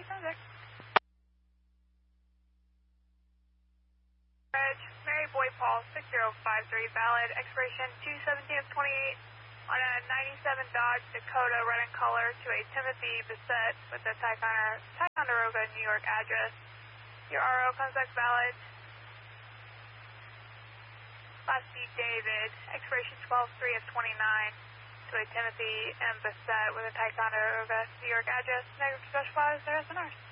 Traffic. Mary Boy Paul 6053 valid, expiration 2/17 of 28 on a 97 Dodge Dakota, red in color, to a Timothy Bissett with a Ticonderoga, New York address. Your RO comes back valid. Class B David, expiration 12/3 of 29 to a Timothy M. Bissett with a Ticonderoga, New York address. Negative specifies the rest of ours.